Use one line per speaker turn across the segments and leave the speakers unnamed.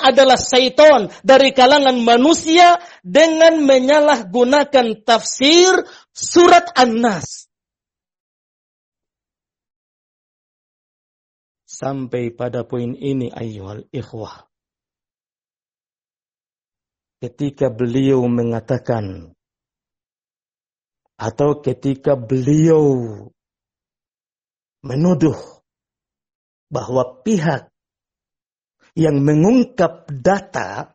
adalah syaitan dari kalangan manusia dengan menyalahgunakan tafsir surat An-Nas. Sampai pada poin ini ayyuhal ikhwah. Ketika beliau mengatakan atau ketika beliau menuduh bahwa pihak yang mengungkap data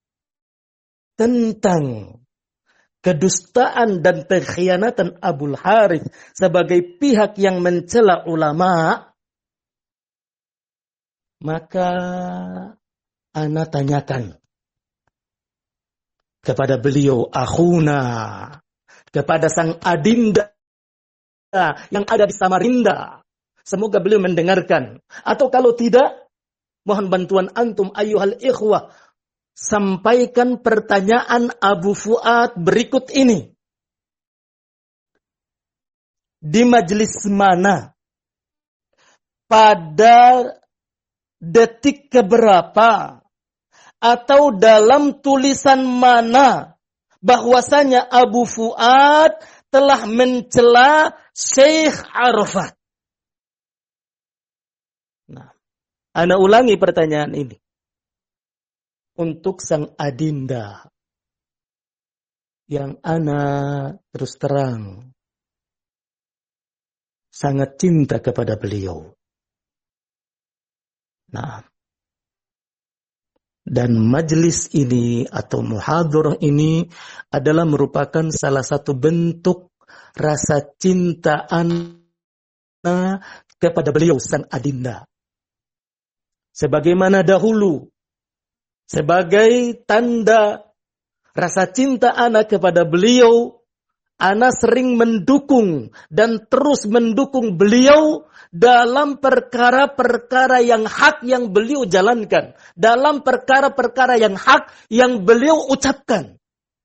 tentang kedustaan dan pengkhianatan Abul Harith sebagai pihak yang mencela ulama, maka ana tanyakan kepada beliau, akhuna, kepada sang adinda yang ada di Samarinda. Semoga beliau mendengarkan. Atau kalau tidak, mohon bantuan antum ayyuhal ikhwah. Sampaikan pertanyaan Abu Fuad berikut ini. Di majelis mana? Pada detik keberapa? Atau dalam tulisan mana bahwasanya Abu Fuad telah mencela Syekh Arafat? Nah, ana ulangi pertanyaan ini. Untuk sang adinda yang ana terus terang sangat cinta kepada beliau. Nah, dan majelis ini atau muhadharah ini adalah merupakan salah satu bentuk rasa cinta ana kepada beliau sang adinda. Sebagaimana dahulu, sebagai tanda rasa cinta ana kepada beliau, ana sering mendukung dan terus mendukung beliau dalam perkara-perkara yang hak yang beliau jalankan. Dalam perkara-perkara yang hak yang beliau ucapkan.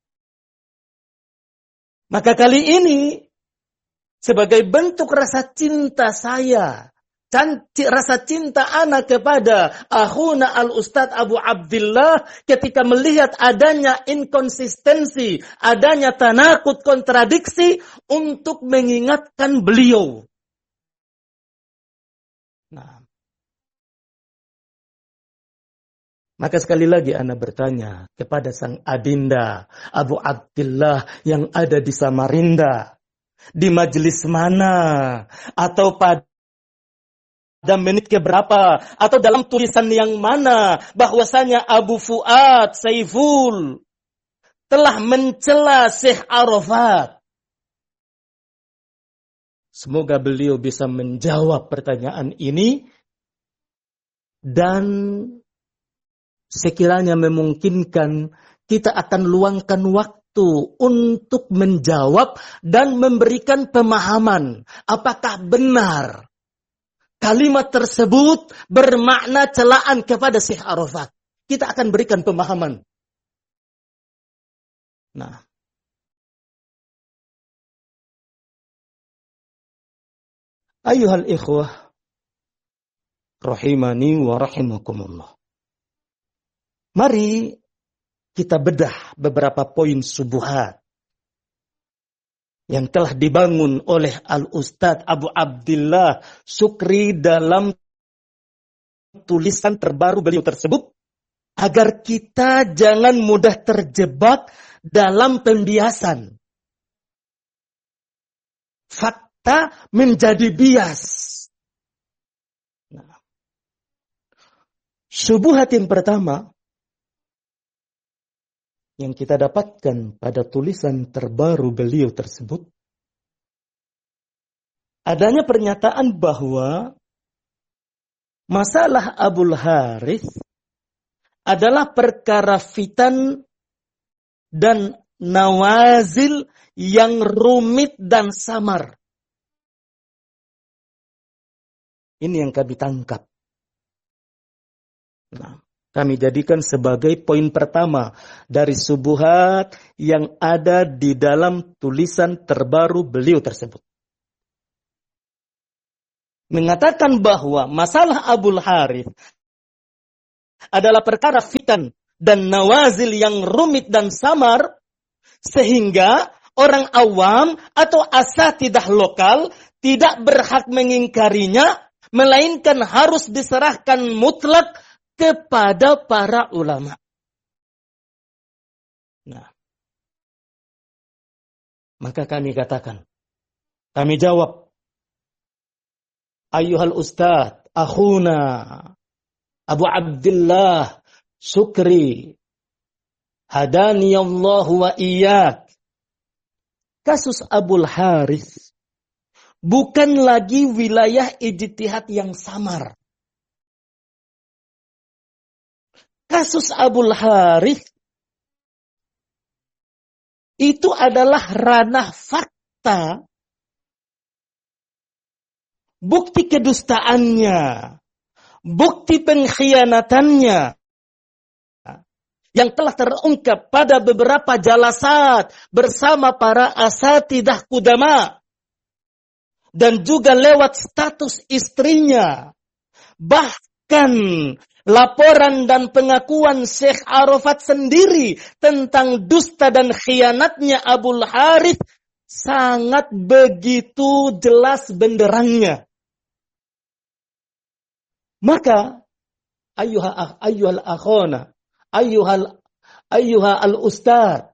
Maka kali ini, sebagai bentuk rasa cinta saya, rasa cinta ana kepada akhuna al-Ustadz Abu Abdillah ketika melihat adanya inkonsistensi, adanya tanakut kontradiksi untuk mengingatkan beliau. Nah, maka sekali lagi ana bertanya kepada sang adinda Abu Abdillah yang ada di Samarinda, di majelis mana atau pada menit keberapa atau dalam tulisan yang mana bahwasanya Abu Fuad Saiful telah mencela Syekh Arafat. Semoga beliau bisa menjawab pertanyaan ini dan sekiranya memungkinkan kita akan luangkan waktu untuk menjawab dan memberikan pemahaman apakah benar kalimat tersebut bermakna celaan kepada Syekh Arafat. Kita akan berikan pemahaman. Nah, ayyuhal ikhwah rahimani wa rahimakumullah. Mari kita bedah beberapa poin subuhat yang telah dibangun oleh Al-Ustadz Abu Abdillah Sukri dalam tulisan terbaru beliau tersebut, agar kita jangan mudah terjebak dalam pembiasan. Fakta menjadi bias. Nah, subuhat yang pertama yang kita dapatkan pada tulisan terbaru beliau tersebut, adanya pernyataan bahwa masalah Abul Harith adalah perkara fitan dan nawazil yang rumit dan samar. Ini yang kami tangkap. Nah, kami jadikan sebagai poin pertama dari subuhat yang ada di dalam tulisan terbaru beliau tersebut. Mengatakan bahwa masalah Abul Harith adalah perkara fitan dan nawazil yang rumit dan samar, sehingga orang awam atau asatidah lokal tidak berhak mengingkarinya, melainkan harus diserahkan mutlak kepada para ulama. Nah, maka kami katakan, kami jawab, Ayyuhal Ustadz, akhuna Abu Abdullah Syukri, hadaniyallahu wa iyyak. Kasus Abul Harith bukan lagi wilayah ijtihad yang samar. Kasus Abul Harith itu adalah ranah fakta, bukti kedustaannya, bukti pengkhianatannya yang telah terungkap pada beberapa jalasat bersama para asatidah kudama dan juga lewat status istrinya. Bahkan laporan dan pengakuan Syekh Arafat sendiri tentang dusta dan khianatnya Abul Harith sangat begitu jelas benderangnya. Maka ayyuhal akhona, ayyuhal ustad,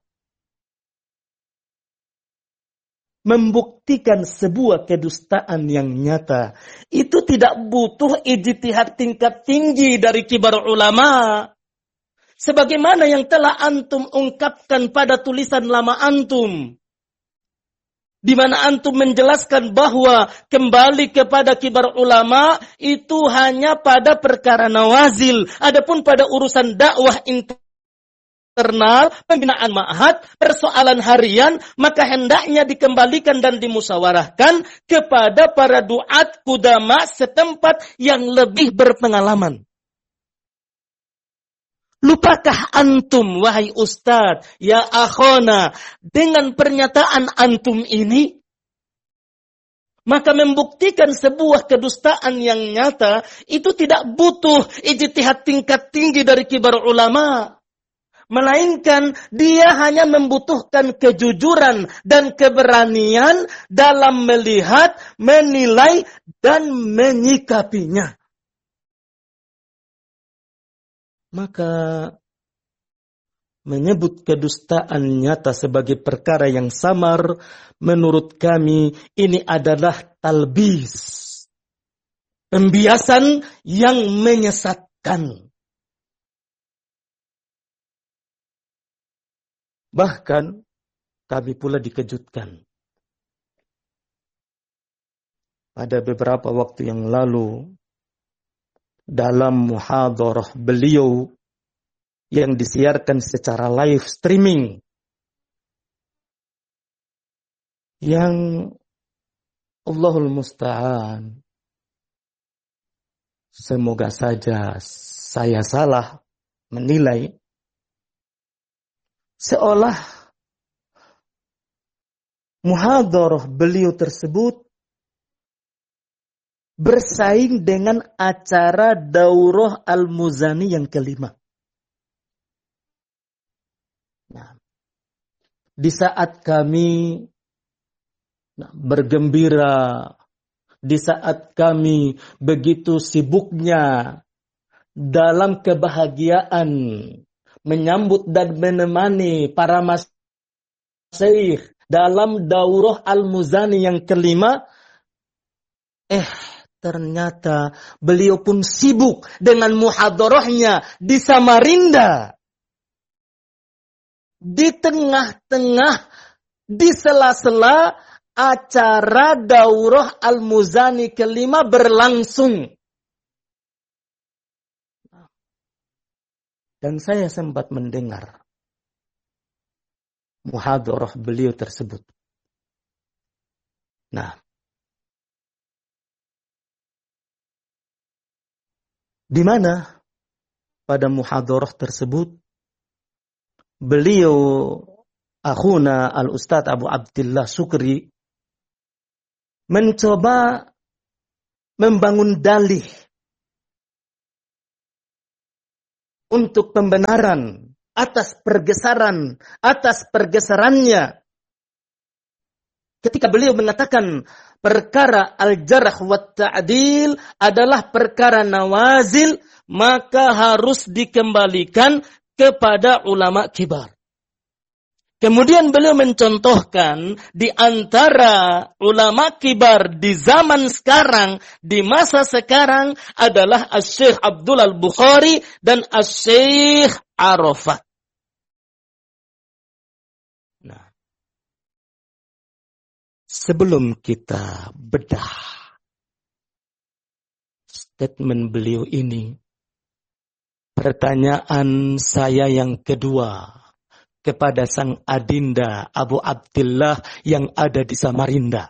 membuktikan sebuah kedustaan yang nyata itu tidak butuh ijtihad tingkat tinggi dari kibar ulama, sebagaimana yang telah antum ungkapkan pada tulisan lama antum, di mana antum menjelaskan bahwa kembali kepada kibar ulama itu hanya pada perkara nawazil, adapun pada urusan dakwah internal, pembinaan ma'had, persoalan harian, maka hendaknya dikembalikan dan dimusyawarahkan kepada para duat kudama setempat yang lebih berpengalaman. Lupakah antum, wahai ustadz, ya akhona, dengan pernyataan antum ini? Maka membuktikan sebuah kedustaan yang nyata, itu tidak butuh ijtihad tingkat tinggi dari kibar ulama. Melainkan dia hanya membutuhkan kejujuran dan keberanian dalam melihat, menilai, dan menyikapinya. Maka menyebut kedustaan nyata sebagai perkara yang samar, menurut kami ini adalah talbis, pembiasan yang menyesatkan. Bahkan kami pula dikejutkan. Pada beberapa waktu yang lalu, dalam muhadharah beliau yang disiarkan secara live streaming, yang Allahul Musta'an, semoga saja saya salah menilai, seolah muhadharah beliau tersebut bersaing dengan acara Daurah Al-Muzani yang kelima. Nah, di saat kami bergembira, di saat kami begitu sibuknya dalam kebahagiaan menyambut dan menemani para masyayikh dalam Daurah Al-Muzani yang kelima, ternyata beliau pun sibuk dengan muhadharahnya di Samarinda. Di tengah-tengah, di sela-sela acara Daurah Al-Muzani kelima berlangsung. Dan saya sempat mendengar muhadharah beliau tersebut. Nah, di mana pada muhadharah tersebut beliau akhuna al-Ustadz Abu Abdullah Syukri mencoba membangun dalih untuk pembenaran atas pergeserannya. Ketika beliau mengatakan perkara al-jarh wa ta'dil adalah perkara nawazil, maka harus dikembalikan kepada ulama kibar. Kemudian beliau mencontohkan di antara ulama kibar di zaman sekarang, di masa sekarang adalah Asy-Syaikh Abdul Al-Bukhari dan Asy-Syaikh Arafat. Nah, sebelum kita bedah statement beliau ini, pertanyaan saya yang kedua kepada sang adinda Abu Abdillah yang ada di Samarinda.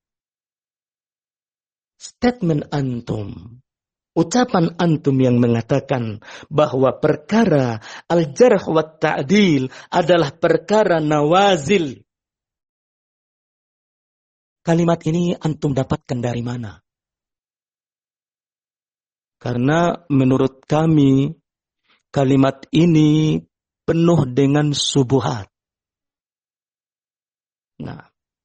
Statement antum, ucapan antum yang mengatakan bahwa perkara al-jarh wa ta'dil adalah perkara nawazil. Kalimat ini antum dapatkan dari mana? Karena menurut kami kalimat ini penuh dengan subuhat. Nah,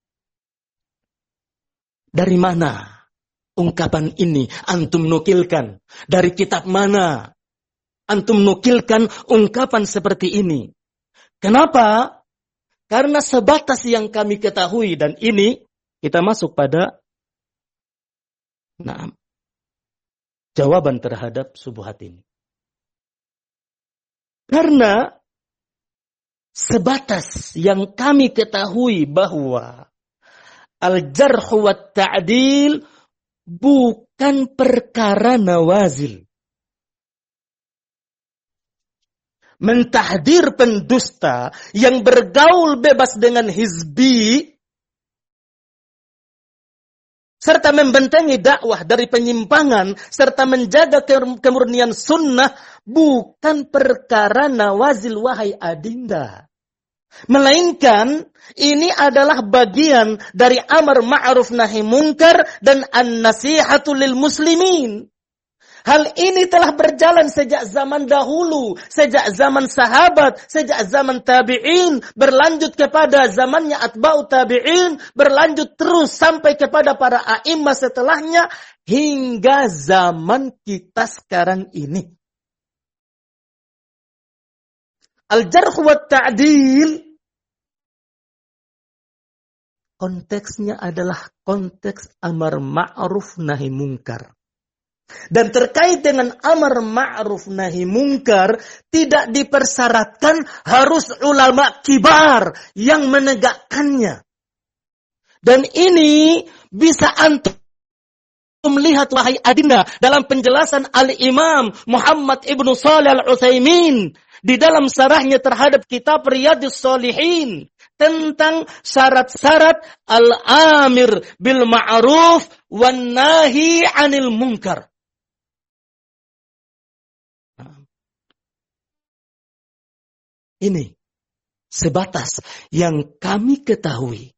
dari mana ungkapan ini antum nukilkan? Dari kitab mana antum nukilkan ungkapan seperti ini? Kenapa? Karena sebatas yang kami ketahui, dan ini kita masuk pada jawaban terhadap subuhat ini. Karena sebatas yang kami ketahui bahwa al-jarh wa ta'dil bukan perkara nawazil. Mentahdir pendusta yang bergaul bebas dengan hizbi serta membentengi dakwah dari penyimpangan serta menjaga kemurnian sunnah bukan perkara nawazil, wahai adinda. Melainkan ini adalah bagian dari amar ma'ruf nahi munkar dan an-nasihatu lil muslimin. Hal ini telah berjalan sejak zaman dahulu, sejak zaman sahabat, sejak zaman tabi'in, berlanjut kepada zamannya atba'u tabi'in, berlanjut terus sampai kepada para a'immah setelahnya, hingga zaman kita sekarang ini. Al-jarh wa ta'dil konteksnya adalah konteks amar ma'ruf nahi munkar. Dan terkait dengan amar ma'ruf nahi munkar, tidak dipersyaratkan harus ulama kibar yang menegakkannya. Dan ini bisa antum melihat, wahai adinda, dalam penjelasan Al-Imam Muhammad ibnu Shalih Al-Utsaimin di dalam syarahnya terhadap kitab Riyadhus Shalihin tentang syarat-syarat al-amir bil ma'ruf wan nahi 'anil munkar. Ini sebatas yang kami ketahui.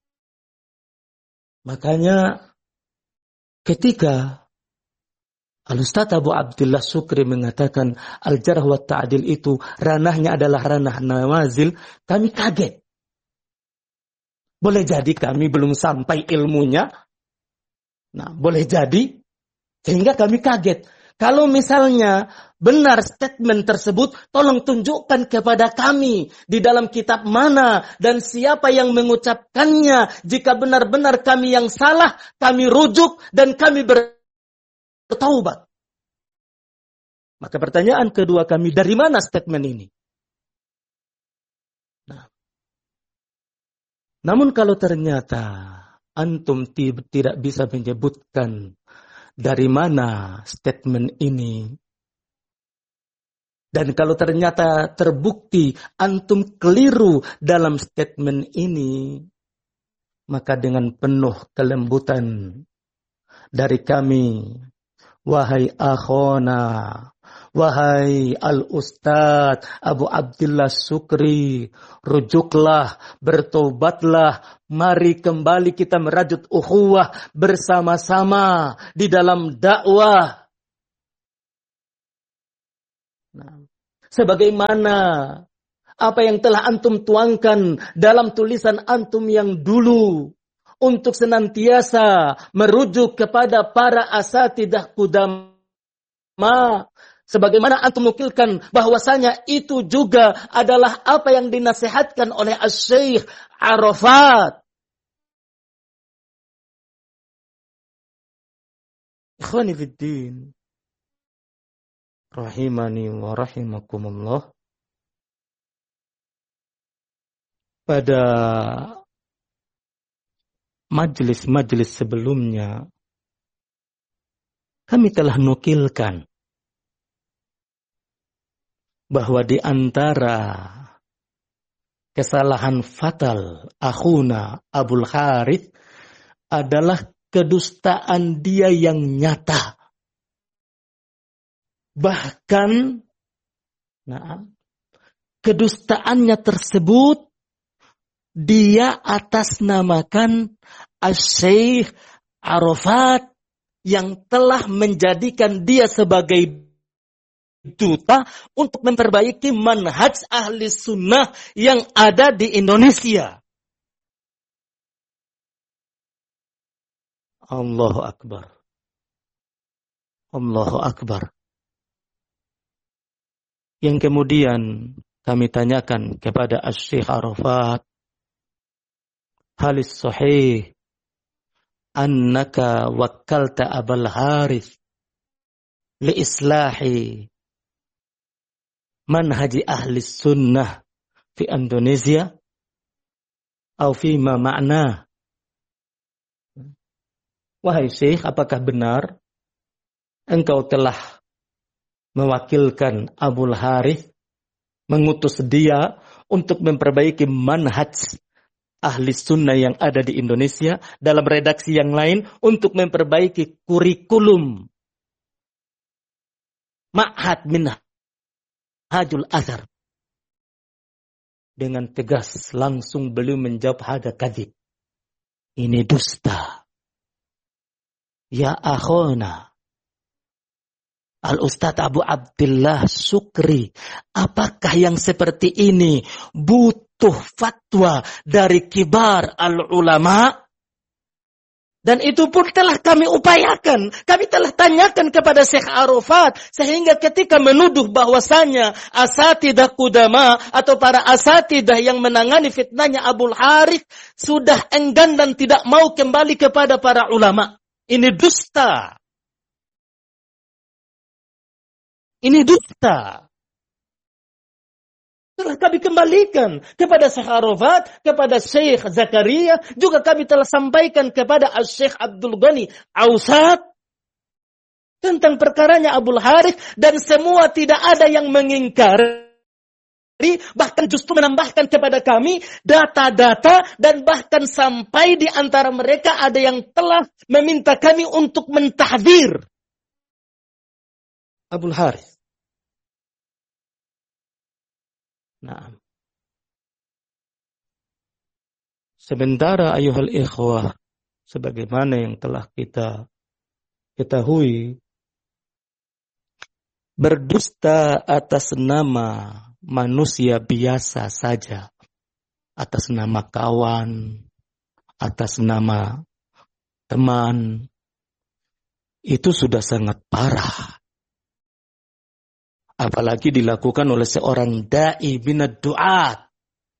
Makanya ketika Al-Ustadz Abu Abdillah Sukri mengatakan al-jarh wa ta'dil itu ranahnya adalah ranah nawazil, kami kaget. Boleh jadi kami belum sampai ilmunya. Nah, boleh jadi sehingga kami kaget. Kalau misalnya benar statement tersebut, tolong tunjukkan kepada kami di dalam kitab mana dan siapa yang mengucapkannya. Jika benar-benar kami yang salah, kami rujuk dan kami bertaubat. Maka pertanyaan kedua kami, dari mana statement ini? Nah, namun kalau ternyata antum tidak bisa menyebutkan dari mana statement ini, dan kalau ternyata terbukti antum keliru dalam statement ini, maka dengan penuh kelembutan dari kami, wahai akhona, wahai al-Ustadz Abu Abdillah Sukri, rujuklah, bertobatlah, mari kembali kita merajut ukhuwah bersama-sama di dalam dakwah. Nah, sebagaimana apa yang telah antum tuangkan dalam tulisan antum yang dulu, untuk senantiasa merujuk kepada para asatidah qudama, sebagaimana antum nukilkan bahwasanya itu juga adalah apa yang dinasihatkan oleh Asy-Syaikh Arafat. Ikhwani fiddin, rahimani wa rahimakumullah. Pada majelis-majelis sebelumnya, kami telah nukilkan bahwa di antara kesalahan fatal akhuna Abul Harith adalah kedustaan dia yang nyata. Bahkan, kedustaannya tersebut dia atasnamakan Asy-Syaikh Arafat yang telah menjadikan dia sebagai duta untuk memperbaiki manhaj ahli sunnah yang ada di Indonesia. Allahu Akbar. Allahu Akbar. Yang kemudian kami tanyakan kepada Asy-Syaikh Arafat, halis sahih annaka wakkalta Abul Harith li islahi manhaji ahli sunnah fi Indonesia atau fi ma ma'na. Wahai Syekh, apakah benar engkau telah mewakilkan Abul Harith, mengutus dia untuk memperbaiki manhaj ahli sunnah yang ada di Indonesia dalam redaksi yang lain untuk memperbaiki kurikulum Ma'had Minhajul Athar? Dengan tegas langsung beliau menjawab, hada kadzib. Ini dusta. Ya akhona Al-Ustadz Abu Abdillah Sukri, apakah yang seperti ini butuh fatwa dari kibar al-ulama? Dan itu pun telah kami upayakan. Kami telah tanyakan kepada Syekh Arafat. Sehingga ketika menuduh bahwasanya asatidah qudama atau para asatidah yang menangani fitnahnya Abul Harith sudah enggan dan tidak mau kembali kepada para ulama. Ini dusta. Ini dusta. Telah kami kembalikan kepada Syekh Arafat, kepada Syekh Zakaria, juga kami telah sampaikan kepada Syekh Abdul Ghani Ausat tentang perkaranya Abul Harith, dan semua tidak ada yang mengingkari, bahkan justru menambahkan kepada kami data-data, dan bahkan sampai di antara mereka ada yang telah meminta kami untuk mentahdzir Abul Harith. Nah, sementara ayuhal ikhwah, sebagaimana yang telah kita ketahui, berdusta atas nama manusia biasa saja, atas nama kawan, atas nama teman, itu sudah sangat parah. Apalagi dilakukan oleh seorang da'i binad du'at.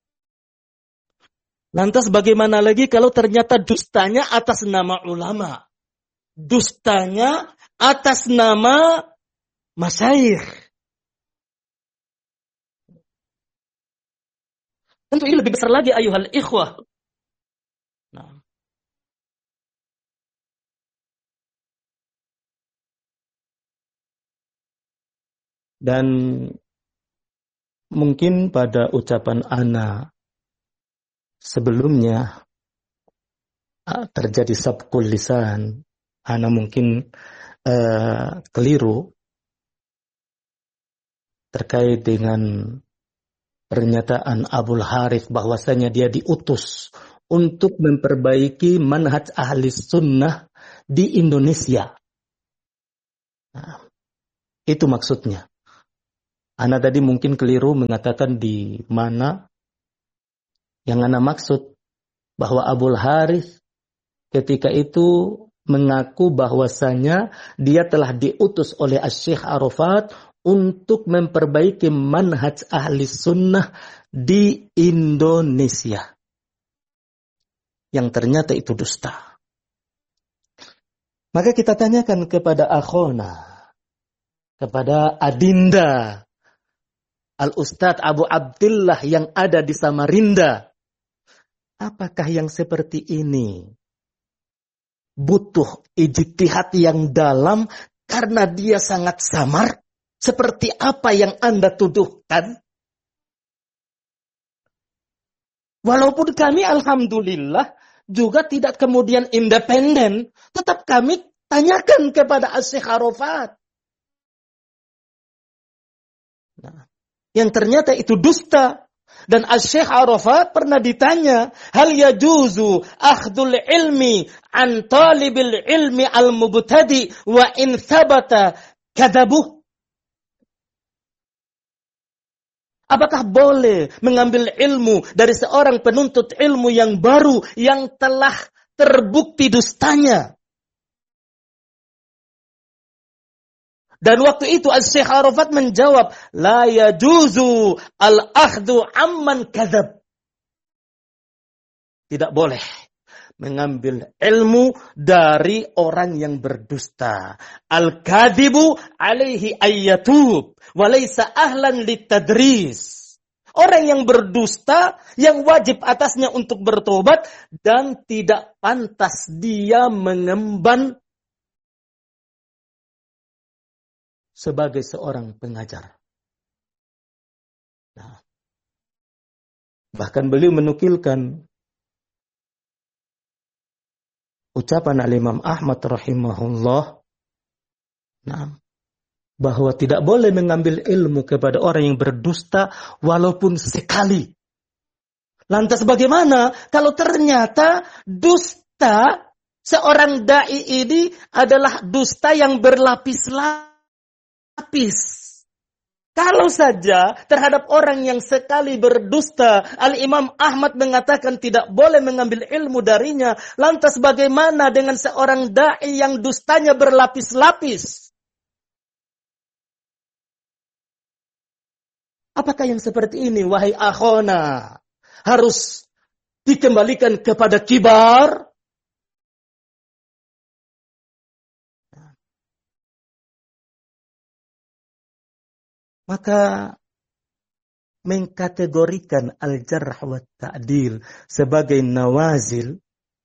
Lantas bagaimana lagi kalau ternyata dustanya atas nama ulama, dustanya atas nama masyayikh? Tentu ini lebih besar lagi ayuhal ikhwah. Nah. Dan mungkin pada ucapan ana sebelumnya terjadi sabqul lisan, ana mungkin keliru terkait dengan pernyataan Abul Harith bahwasanya dia diutus untuk memperbaiki manhaj ahli sunnah di Indonesia. Nah, itu maksudnya. Ana tadi mungkin keliru mengatakan di mana yang ana maksud bahwa Abul Harith ketika itu mengaku bahwasanya dia telah diutus oleh Asy-Syaikh Arafat untuk memperbaiki manhaj ahli sunnah di Indonesia. Yang ternyata itu dusta. Maka kita tanyakan kepada akhona, kepada adinda, Al-Ustadz Abu Abdillah yang ada di Samarinda. Apakah yang seperti ini butuh ijtihad yang dalam karena dia sangat samar? Seperti apa yang Anda tuduhkan? Walaupun kami alhamdulillah juga tidak kemudian independen, tetap kami tanyakan kepada Asy-Syaikh Arafat. Nah, yang ternyata itu dusta. Dan Asy-Syaikh Arafat pernah ditanya, hal yajuzu akhdul ilmi an talibil ilmi al-mubtadi wa in thabata kadzabuh? Apakah boleh mengambil ilmu dari seorang penuntut ilmu yang baru yang telah terbukti dustanya? Dan waktu itu Asy-Syaikh Arafat menjawab, la yajuzu al-akhdhu amman kadzab. Tidak boleh mengambil ilmu dari orang yang berdusta. Al-kadzibu alaihi ayyatub wa laysa ahlan litadris. Orang yang berdusta yang wajib atasnya untuk bertobat dan tidak pantas dia mengemban sebagai seorang pengajar. Nah, bahkan beliau menukilkan ucapan Al-Imam Ahmad rahimahullah, nah, bahwa tidak boleh mengambil ilmu kepada orang yang berdusta walaupun sekali. Lantas bagaimana kalau ternyata dusta seorang dai ini adalah dusta yang berlapis-lapis? Kalau saja terhadap orang yang sekali berdusta, Al-Imam Ahmad mengatakan tidak boleh mengambil ilmu darinya. Lantas bagaimana dengan seorang da'i yang dustanya berlapis-lapis? Apakah yang seperti ini, wahai akhona, harus dikembalikan kepada kibar? Maka mengkategorikan al-jarh wa ta'dil sebagai nawazil,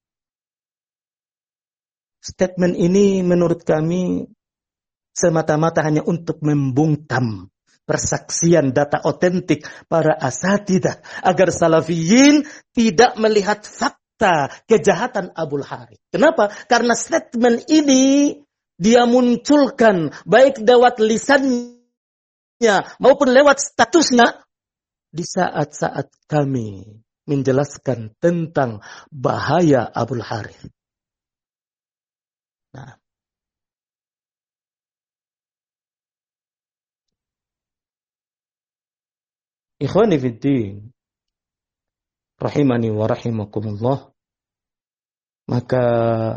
statement ini menurut kami semata-mata hanya untuk membungkam persaksian data otentik para asatidah agar salafiyin tidak melihat fakta kejahatan Abul Harith. Kenapa? Karena statement ini dia munculkan baik lewat lisannya maupun lewat statusnya di saat-saat kami menjelaskan tentang bahaya Abul Harith. Nah, ikhwani fiddin, rahimani wa rahimakumullah, maka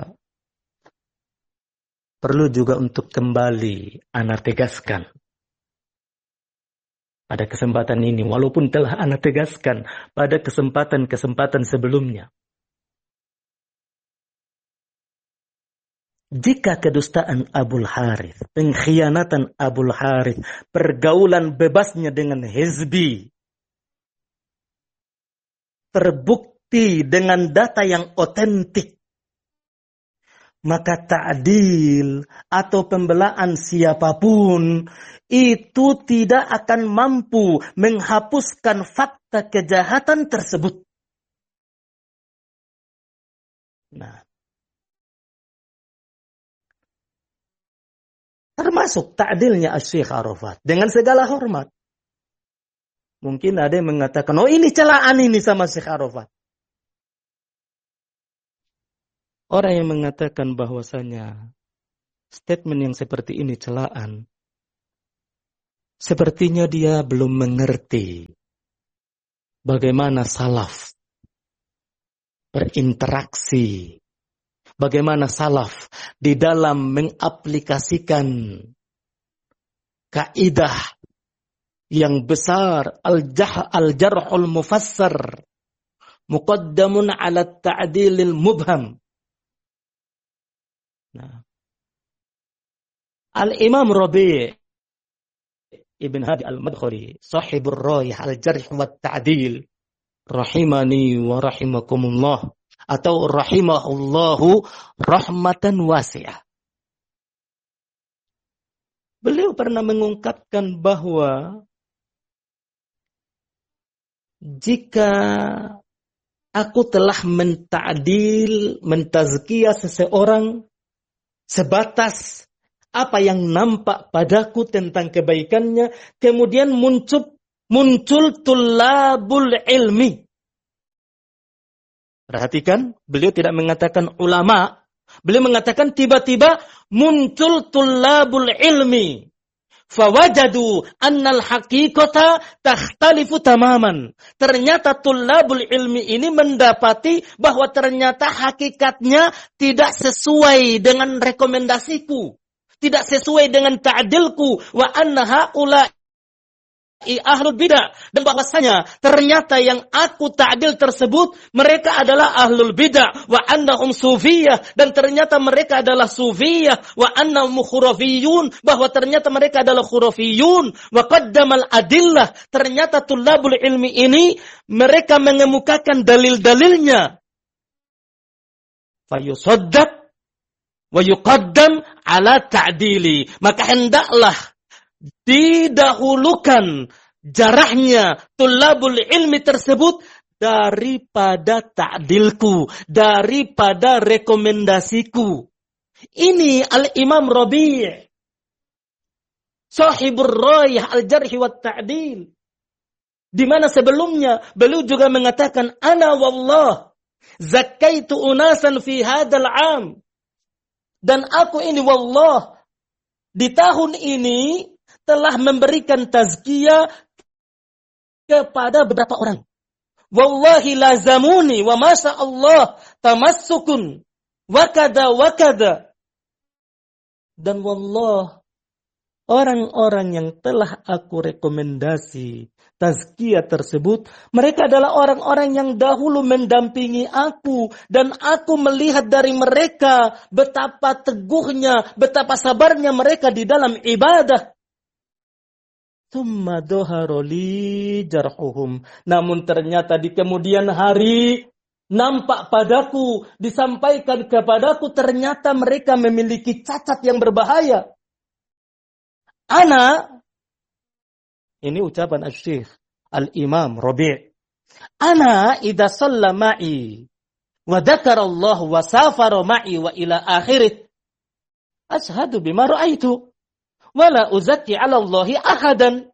perlu juga untuk kembali ana tegaskan pada kesempatan ini, walaupun telah ana tegaskan pada kesempatan-kesempatan sebelumnya. Jika kedustaan Abul Harith, pengkhianatan Abul Harith, pergaulan bebasnya dengan hizbi, terbukti dengan data yang otentik, maka ta'dil atau pembelaan siapapun itu tidak akan mampu menghapuskan fakta kejahatan tersebut. Nah, termasuk ta'dilnya Asy-Syaikh Arafat dengan segala hormat. Mungkin ada yang mengatakan, oh ini celaan ini sama Syekh Arafat. Orang yang mengatakan bahwasanya statement yang seperti ini celaan, sepertinya dia belum mengerti bagaimana salaf berinteraksi, bagaimana salaf di dalam mengaplikasikan kaidah yang besar al-jarhul mufassar muqaddamun ala ta'dilil mubham. Nah, Al-Imam Rabi' Ibn Hadi Al-Madkhali, sahibur Rayah Al-Jarh wa Ta'dil, rahimani wa rahimakumullah, atau rahimahullahu rahmatan wasi'ah. Beliau pernah mengungkapkan bahwa jika aku telah mentazkiyah seseorang sebatas apa yang nampak padaku tentang kebaikannya, kemudian muncul tulabul ilmi. Perhatikan, beliau tidak mengatakan ulama, beliau mengatakan tiba-tiba muncul tulabul ilmi. Fawajadu annal haqiqata takhtalifu tamaman. Ternyata tulabul ilmi ini mendapati bahwa ternyata hakikatnya tidak sesuai dengan rekomendasiku, tidak sesuai dengan ta'dilku, wa anna haula'i ahlul bidah, dan bahwasanya ternyata yang aku ta'dil tersebut mereka adalah ahlul bidah, wa annahum sufiyah, dan ternyata mereka adalah sufiyah, wa annahum khurafiyun, bahwa ternyata mereka adalah khurafiyun, wa qaddamal adillah, ternyata tulabul ilmi ini mereka mengemukakan dalil-dalilnya, fayusaddaq wa yuqaddam ala ta'dili, maka hendaklah didahulukan jarahnya tulabul ilmi tersebut daripada ta'dilku, daripada rekomendasiku. Ini Al-Imam Rabi' sahibur Rayah Al-Jarh wa Ta'dil, di mana sebelumnya beliau juga mengatakan ana wallah zakkaitu unasan fi hadzal 'am, dan aku ini wallah di tahun ini telah memberikan tazkiyah kepada beberapa orang. Wallahi lazamuni wa masya Allah tamassukun wa kada wa kada. Dan wallah, orang-orang yang telah aku rekomendasi tazkiyah tersebut, mereka adalah orang-orang yang dahulu mendampingi aku, dan aku melihat dari mereka betapa teguhnya, betapa sabarnya mereka di dalam ibadah. Tsumma dhaharoli jarhuhum. Namun ternyata di kemudian hari nampak padaku, disampaikan kepadaku, ternyata mereka memiliki cacat yang berbahaya. Ini ucapan Asy-Syaikh Al-Imam Rabi'. Ana idza shalla ma'i wa dzakara Allah wa safara ma'i wa ila akhirih ashhadu bima ra'aitu wa la uzakki 'ala Allahi ahadan.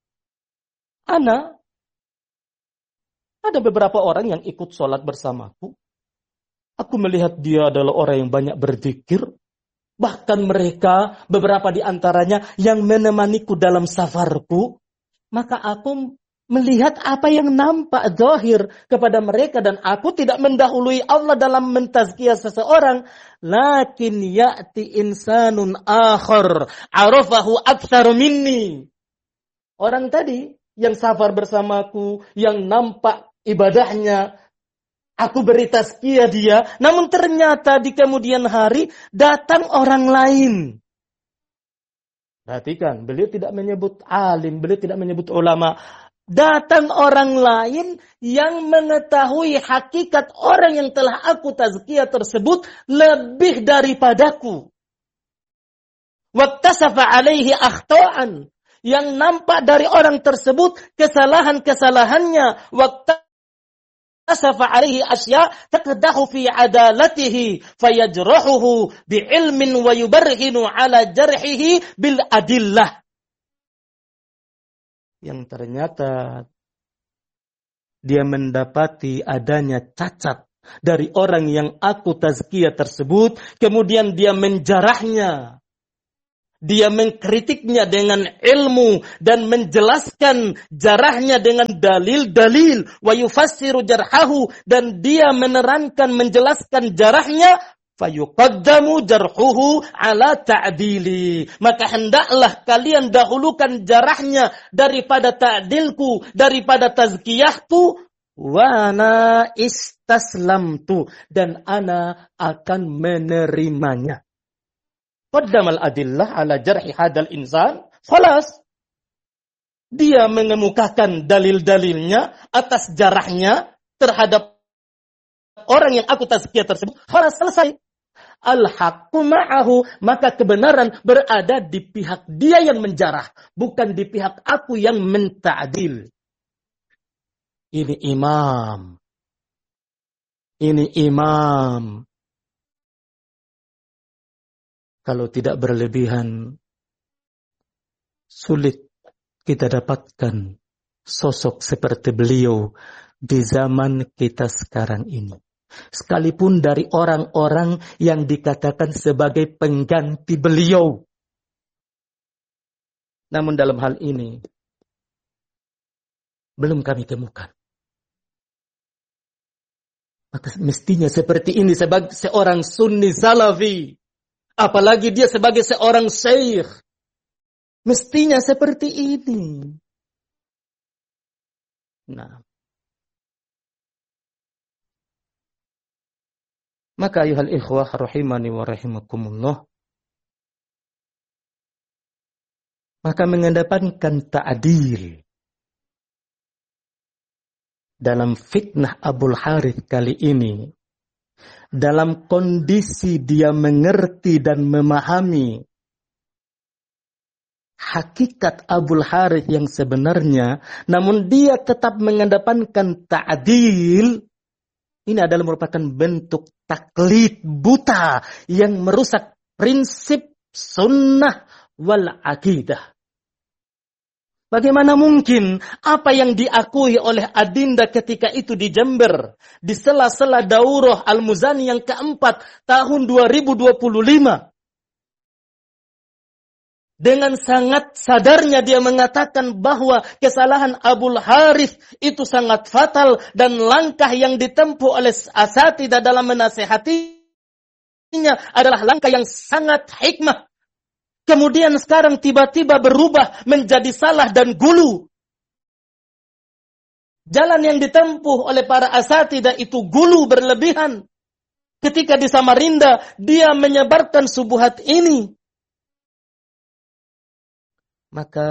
Ada beberapa orang yang ikut sholat bersamaku. Aku melihat dia adalah orang yang banyak berzikir. Bahkan mereka, beberapa di antaranya yang menemaniku dalam safarku. Maka aku melihat apa yang nampak zahir kepada mereka, dan aku tidak mendahului Allah dalam mentazkiyah seseorang. Lakin ya'ti insanun akhar arafahu aktsar minni. Orang tadi yang safar bersamaku, yang nampak ibadahnya, aku beri tazkiyah dia, namun ternyata di kemudian hari datang orang lain. Perhatikan, beliau tidak menyebut alim, beliau tidak menyebut ulama. Datang orang lain yang mengetahui hakikat orang yang telah aku tazkiyah tersebut lebih daripadaku. Waktasafa alaihi akhta'an, yang nampak dari orang tersebut kesalahan-kesalahannya. Waktasafa alaihi asya taqdahu fi adalatihi fayajrahuhu bi'ilmin wa yubarhinu ala jarhihi bil adillah. Yang ternyata dia mendapati adanya cacat dari orang yang aku tazkiyah tersebut, kemudian dia menjarahnya Dia mengkritiknya dengan ilmu dan menjelaskan jarahnya dengan dalil-dalil. Wa yufassiru jarhahu, dan dia menerangkan menjelaskan jarahnya. Fayuqaddamu jarhuhu ala ta'dili. Maka hendaklah kalian dahulukan jarahnya daripada ta'dilku, daripada tazkiyahku. Wa ana istaslamtu, dan ana akan menerimanya. Qaddamal adillah ala jarhi hadal insan. Khalas. Dia mengemukakan dalil-dalilnya atas jarahnya terhadap orang yang aku tazkiyah tersebut. Khalas, selesai. Al-haqqu ma'ahu, maka kebenaran berada di pihak dia yang menjarah, bukan di pihak aku yang menta'dil. Ini imam. Ini imam. Kalau tidak berlebihan, sulit kita dapatkan sosok seperti beliau di zaman kita sekarang ini. Sekalipun dari orang-orang yang dikatakan sebagai pengganti beliau. Namun dalam hal ini, belum kami temukan. Maka mestinya seperti ini sebagai seorang sunni salafi. Apalagi dia sebagai seorang syekh. Mestinya seperti ini. Nah. Maka ayuhal ikhwah rahimani wa rahimakumullah. Maka mengedepankan ta'dil. Dalam fitnah Abul Harith kali ini. Dalam kondisi dia mengerti dan memahami hakikat Abul Harith yang sebenarnya, namun dia tetap mengedepankan ta'dil. Ini adalah merupakan bentuk taklid buta yang merusak prinsip sunnah wal aqidah. Bagaimana mungkin apa yang diakui oleh Adinda ketika itu di Jember, di sela-sela daurah Al-Muzani yang keempat tahun 2025. Dengan sangat sadarnya dia mengatakan bahwa kesalahan Abul Harith itu sangat fatal dan langkah yang ditempuh oleh asatidzah dalam menasehatinya adalah langkah yang sangat hikmah. Kemudian sekarang tiba-tiba berubah menjadi salah dan gulu. Jalan yang ditempuh oleh para asatidzah itu gulu berlebihan. Ketika di Samarinda, dia menyebarkan subuhat ini. Maka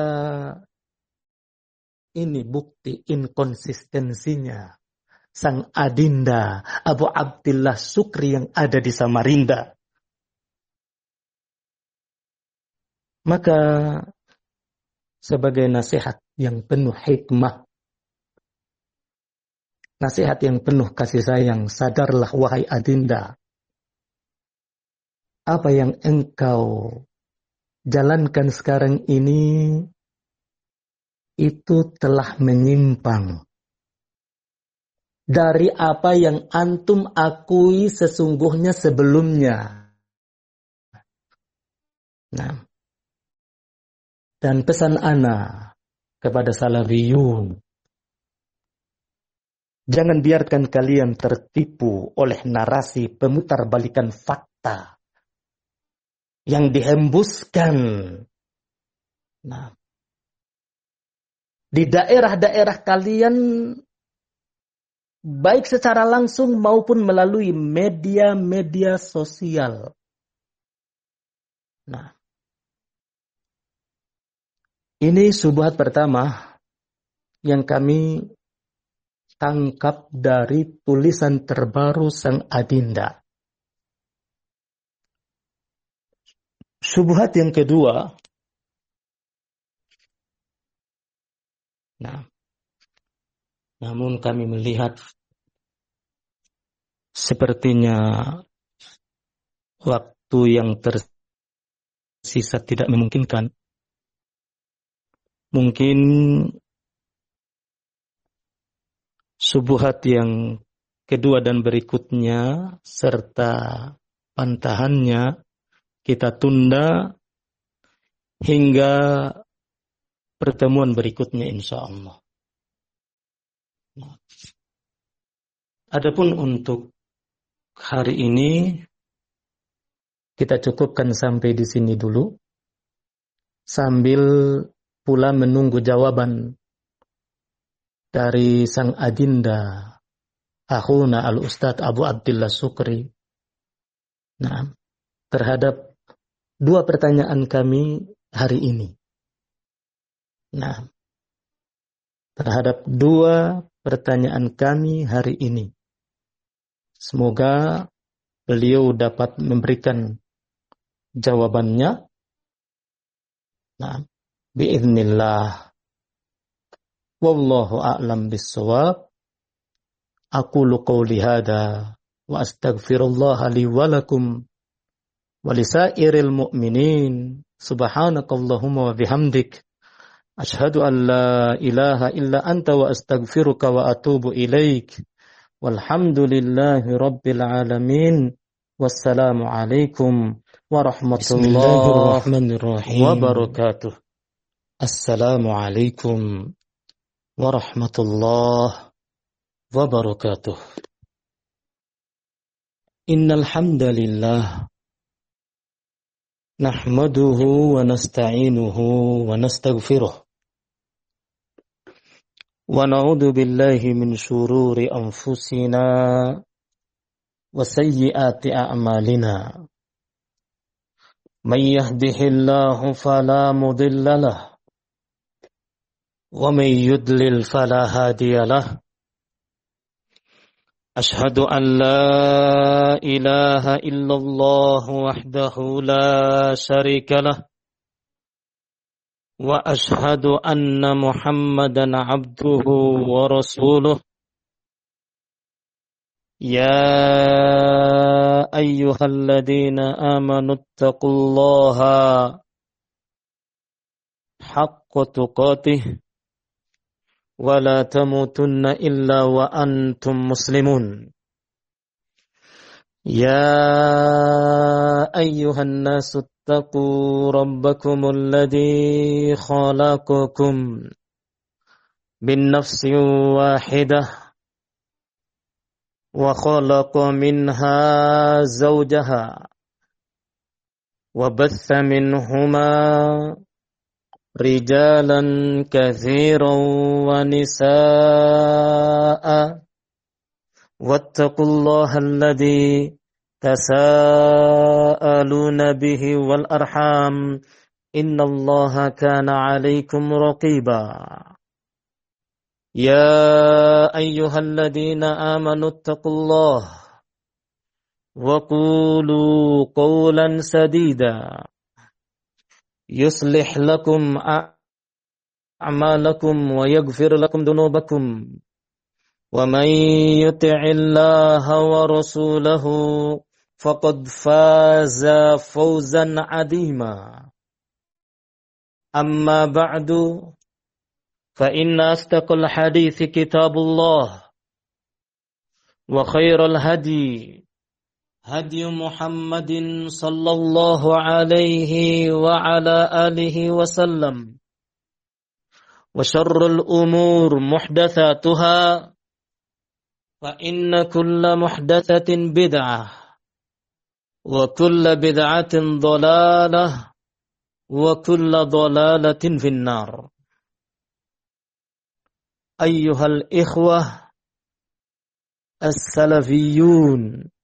ini bukti inkonsistensinya sang Adinda Abu Abdillah Sukri yang ada di Samarinda. Maka sebagai nasihat yang penuh hikmah, nasihat yang penuh kasih sayang, sadarlah wahai Adinda, apa yang engkau jalankan sekarang ini itu telah menyimpang dari apa yang antum akui sesungguhnya sebelumnya. Nah, dan pesan ana kepada salafiyun, jangan biarkan kalian tertipu oleh narasi pemutarbalikan fakta yang dihembuskan. Nah, di daerah-daerah kalian, baik secara langsung maupun melalui media-media sosial. Nah, ini syubhat pertama yang kami tangkap dari tulisan terbaru sang Adinda. Syubhat yang kedua, nah, namun kami melihat sepertinya waktu yang tersisa tidak memungkinkan. Mungkin syubhat yang kedua dan berikutnya serta pantahannya kita tunda hingga pertemuan berikutnya insyaallah. Adapun untuk hari ini kita cukupkan sampai di sini dulu, sambil pula menunggu jawaban dari sang adinda akhuna al-Ustadz Abu Abdillah Sukri. Nah, terhadap dua pertanyaan kami hari ini. Nah, terhadap dua pertanyaan kami hari ini. Semoga beliau dapat memberikan jawabannya. Nah, biiznillah. Wallahu a'lam bis-shawab. Aqulu qawli hadha wa astaghfirullah li wa lakum wa lisairil mu'minin. Subhanakallahumma wa bihamdik. Ashhadu an la ilaha illa anta wa astaghfiruka wa atubu ilaik. Walhamdulillahi rabbil alamin. Wassalamu alaikum warahmatullahi wabarakatuh. Assalamu alaikum warahmatullahi wabarakatuh. Innal hamdalillah nahmaduhu wa nasta'inuhu wa nastaghfiruh. Wa na'udzu billahi min syururi anfusina wa sayyiati a'malina. Man yahdihillahu fala mudilla lahu wa man yudlil fala hadiya lahu. Ashhadu an la ilaha illallah wahdahu la syarika lahu wa ashhadu anna Muhammadan abduhu wa rasuluh. Ya ayyuhalladzina amanu taqullaha haqqa tuqatih wa la tamutunna illa wa antum muslimun. Ya ayyuhan nasu اتقوا ربكم الذي خلقكم من نفس واحدة وخلق منها زوجها وبث منهما رجالا كثيرا ونساء واتقوا الله الذي تساءلون به والأرحام إن الله كان عليكم رقيبا. يا أيها الذين آمنوا اتقوا الله وقولوا قولا سديدا يصلح لكم أعمالكم ويغفر لكم ذنوبكم ومن يطع الله ورسوله فقد فاز فوزا عظيما. أما بعد فإن أصدق الحديث كتاب الله وخير الهدي هدي محمد صلى الله عليه وعلى آله وسلم وشر الأمور محدثاتها فإن كل محدثة بدعة وكل بدعة ضلالة وكل ضلالة في النار. أيها الإخوة السلفيون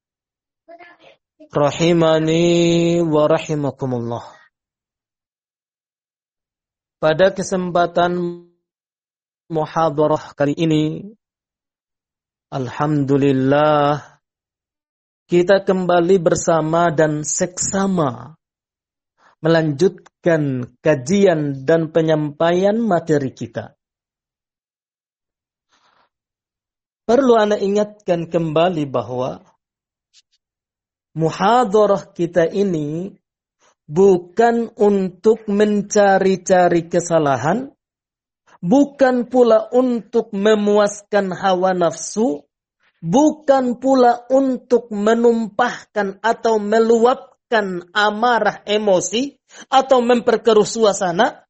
rahimani wa rahimakumullah. Pada kesempatan muhadarah kali ini, alhamdulillah kita kembali bersama dan seksama melanjutkan kajian dan penyampaian materi kita. Perlu ana ingatkan kembali bahwa muhadarah kita ini bukan untuk mencari-cari kesalahan, bukan pula untuk memuaskan hawa nafsu, bukan pula untuk menumpahkan atau meluapkan melampiaskan amarah emosi atau memperkeruh suasana.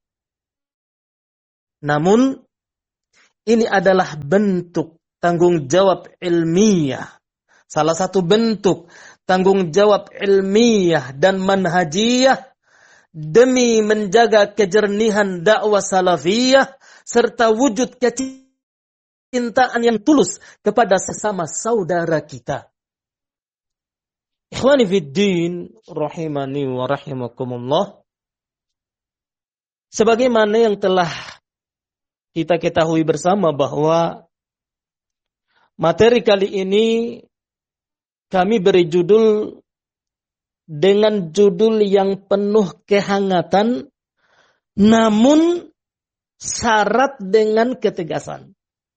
Namun, ini adalah bentuk tanggung jawab ilmiah. Salah satu bentuk tanggung jawab ilmiah dan manhajiyah demi menjaga kejernihan dakwah salafiyah serta wujud kecintaan yang tulus kepada sesama saudara kita. Ikhwani fiddin, rahimani wa rahimakumullah. Sebagaimana yang telah kita ketahui bersama bahwa materi kali ini kami beri judul dengan judul yang penuh kehangatan, namun syarat dengan ketegasan.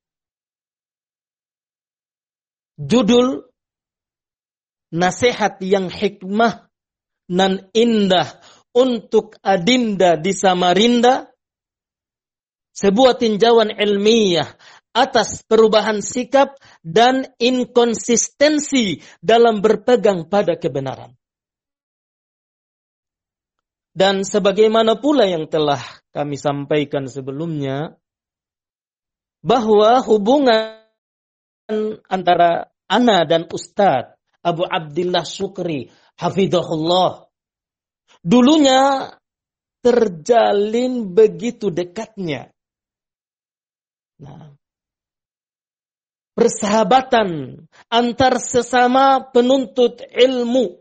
Judul nasihat yang hikmah dan indah untuk adinda di Samarinda, sebuah tinjauan ilmiah atas perubahan sikap dan inkonsistensi dalam berpegang pada kebenaran. Dan sebagaimana pula yang telah kami sampaikan sebelumnya, bahwa hubungan antara ana dan Ustadz Abu Abdillah Syukri, hafizahullah, dulunya terjalin begitu dekatnya. Nah, persahabatan antar sesama penuntut ilmu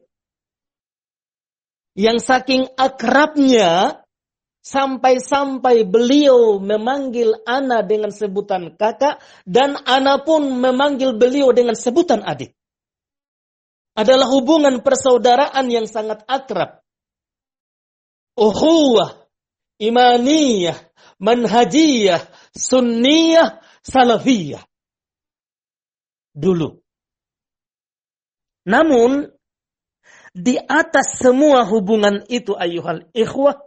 yang saking akrabnya sampai-sampai beliau memanggil ana dengan sebutan kakak dan ana pun memanggil beliau dengan sebutan adik. Adalah hubungan persaudaraan yang sangat akrab. Ukhuwah, imaniyah, manhajiyah, sunniyah, salafiyah. Dulu. Namun, di atas semua hubungan itu ayuhal ikhwah,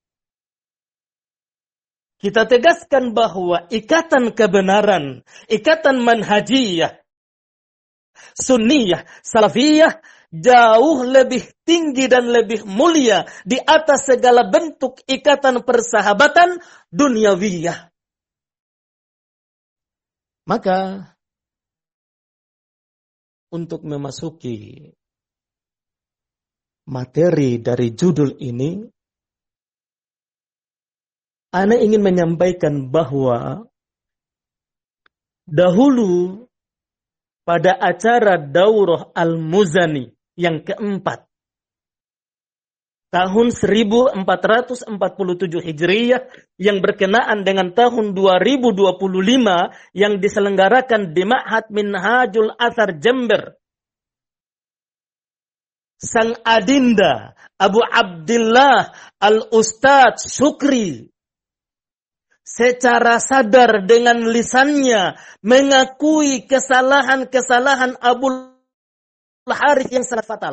kita tegaskan bahwa ikatan kebenaran, ikatan manhajiyah, sunniyah, salafiyah, jauh lebih tinggi dan lebih mulia di atas segala bentuk ikatan persahabatan duniawiyah. Maka, untuk memasuki materi dari judul ini, ana ingin menyampaikan bahwa dahulu pada acara Daurah Al-Muzani yang keempat, tahun 1447 Hijriyah yang berkenaan dengan tahun 2025 yang diselenggarakan di Ma'had Minhajul Athar Jember. Sang adinda Abu Abdillah Al-Ustadz Syukri secara sadar dengan lisannya mengakui kesalahan-kesalahan Abu Harith yang sangat fatal.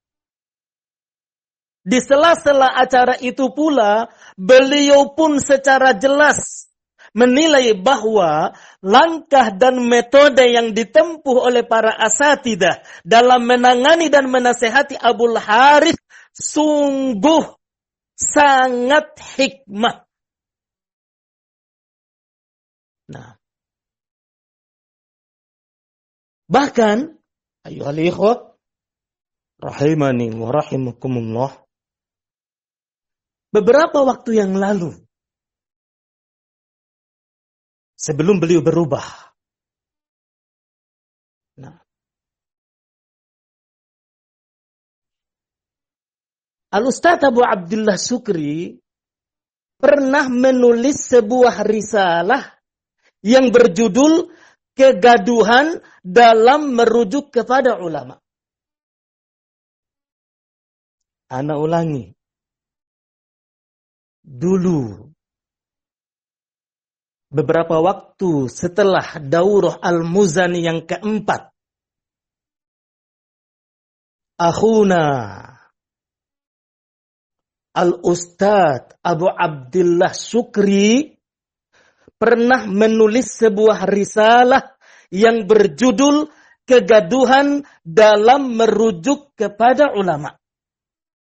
Di sela-sela acara itu pula, beliau pun secara jelas menilai bahwa langkah dan metode yang ditempuh oleh para asatidah dalam menangani dan menasehati Abu Harith sungguh sangat hikmah. Nah, bahkan ayuhal ikhwah rahimani wa rahimakumullah, beberapa waktu yang lalu sebelum beliau berubah, nah, Al-Ustadz Abu Abdillah Syukri pernah menulis sebuah risalah yang berjudul Kegaduhan dalam Merujuk kepada Ulama. Ana ulangi. Dulu, beberapa waktu setelah Daurah Al-Muzani yang keempat, akhuna Al-Ustadz Abu Abdillah Syukri pernah menulis sebuah risalah yang berjudul Kegaduhan dalam Merujuk kepada Ulama.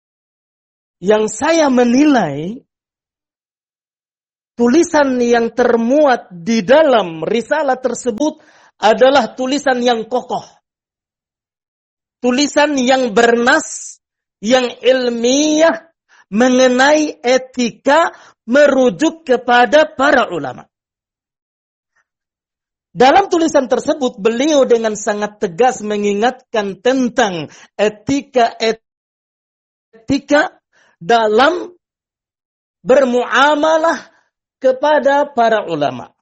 yang saya menilai tulisan yang termuat di dalam risalah tersebut adalah tulisan yang kokoh. Tulisan yang bernas, yang ilmiah, mengenai etika, merujuk kepada para ulama. Dalam tulisan tersebut, beliau dengan sangat tegas mengingatkan tentang etika dalam bermuamalah kepada para ulama.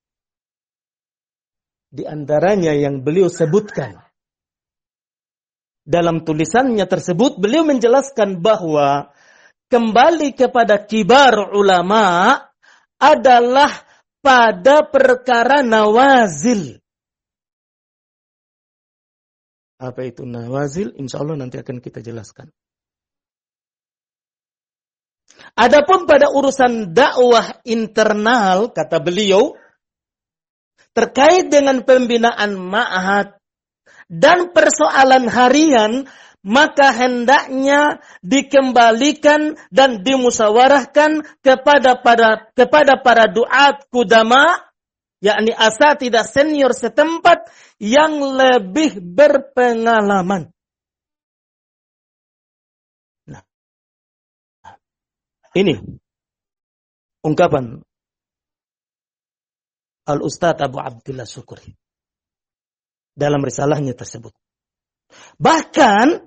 Di antaranya yang beliau sebutkan. Dalam tulisannya tersebut, beliau menjelaskan bahwa kembali kepada kibar ulama adalah pada perkara nawazil. Apa itu nawazil? Insya Allah nanti akan kita jelaskan. Adapun pada urusan dakwah internal, kata beliau, terkait dengan pembinaan ma'had dan persoalan harian, maka hendaknya dikembalikan dan dimusyawarahkan kepada para duat kudama, yakni asatidah senior setempat yang lebih berpengalaman. Ini ungkapan Al-Ustadz Abu Abdillah Syukri dalam risalahnya tersebut. Bahkan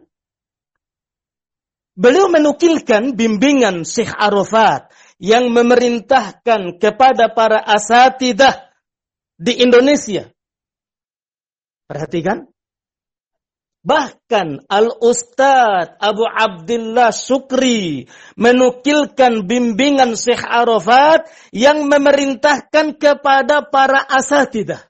beliau menukilkan bimbingan Syekh Arafat yang memerintahkan kepada para asatidah di Indonesia. Perhatikan. Bahkan Al-Ustadz Abu Abdillah Syukri menukilkan bimbingan Syekh Arafat yang memerintahkan kepada para asatidah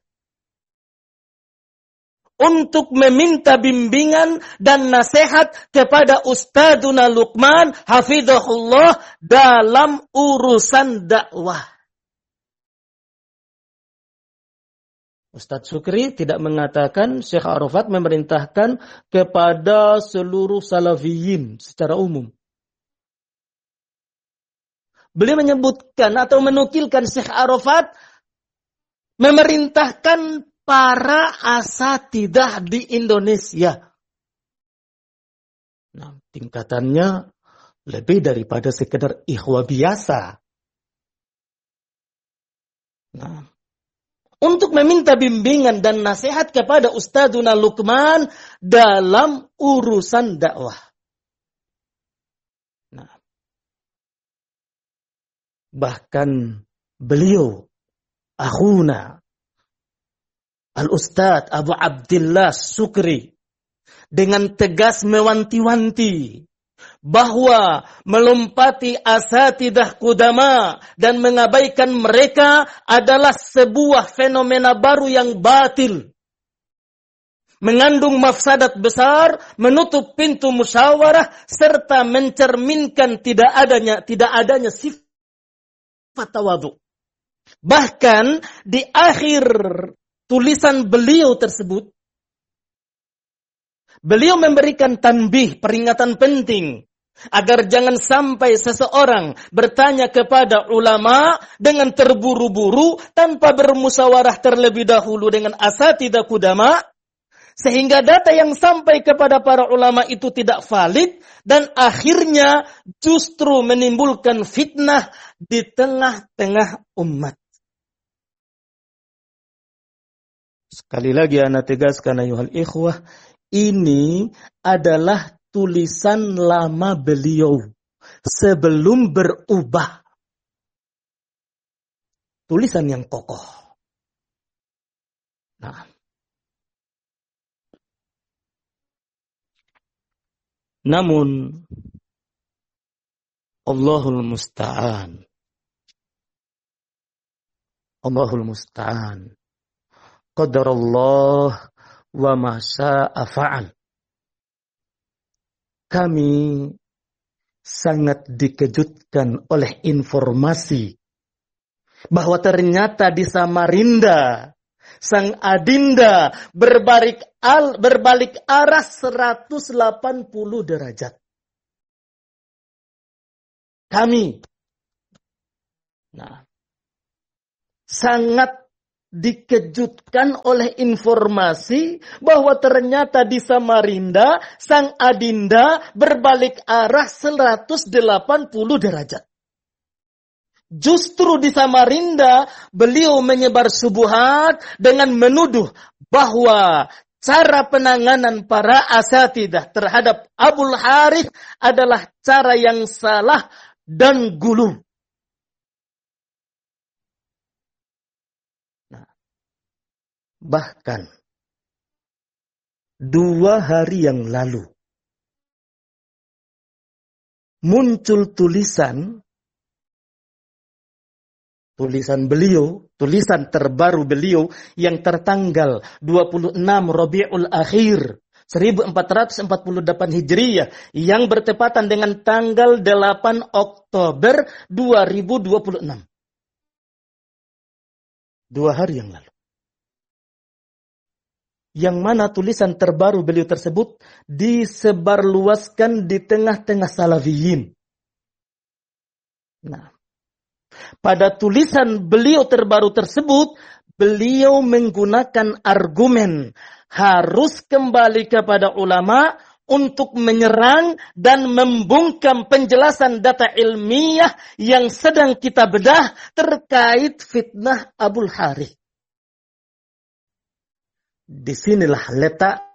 untuk meminta bimbingan dan nasihat kepada Ustadzuna Luqman hafizahullah dalam urusan dakwah. Ustadz Syukri tidak mengatakan Syekh Arafat memerintahkan kepada seluruh salafiyin secara umum. Beliau menyebutkan atau menukilkan Syekh Arafat memerintahkan para asatidah di Indonesia. Nah, tingkatannya lebih daripada sekedar ikhwah biasa. Nah, untuk meminta bimbingan dan nasihat kepada Ustadzuna Luqman dalam urusan dakwah. Nah, bahkan beliau, akhuna, Al-Ustadz Abu Abdillah Syukri, dengan tegas mewanti-wanti bahwa melompati asatidah kudama dan mengabaikan mereka adalah sebuah fenomena baru yang batil, mengandung mafsadat besar, menutup pintu musyawarah serta mencerminkan tidak adanya sifat tawadhu. Bahkan di akhir tulisan beliau tersebut, beliau memberikan tanbih, peringatan penting, agar jangan sampai seseorang bertanya kepada ulama dengan terburu-buru tanpa bermusyawarah terlebih dahulu dengan asatidah kudama, sehingga data yang sampai kepada para ulama itu tidak valid dan akhirnya justru menimbulkan fitnah di tengah-tengah umat. Sekali lagi ana tegaskan ayuhal ikhwah, ini adalah tulisan lama beliau sebelum berubah. Tulisan yang kokoh. Nah, namun Allahul Musta'an. Allahul Musta'an. Qadarullah wa ma syaa fa'al. Kami sangat dikejutkan oleh informasi bahwa ternyata di Samarinda sang adinda berbalik arah 180 derajat. kami. Nah, sangat dikejutkan oleh informasi bahwa ternyata di Samarinda sang adinda berbalik arah 180 derajat. Justru di Samarinda beliau menyebar syubhat dengan menuduh bahwa cara penanganan para asatidah terhadap Abul Harith adalah cara yang salah dan gulu. Nah, bahkan 2 hari yang lalu muncul tulisan beliau, tulisan terbaru beliau yang tertanggal 26 Rabiul Akhir 1448 Hijriyah yang bertepatan dengan tanggal 8 Oktober 2026. 2 hari yang lalu. Yang mana tulisan terbaru beliau tersebut disebarluaskan di tengah-tengah salafiyin. Nah, pada tulisan beliau terbaru tersebut, beliau menggunakan argumen harus kembali kepada ulama untuk menyerang dan membungkam penjelasan data ilmiah yang sedang kita bedah terkait fitnah Abul Harith. Disinilah letak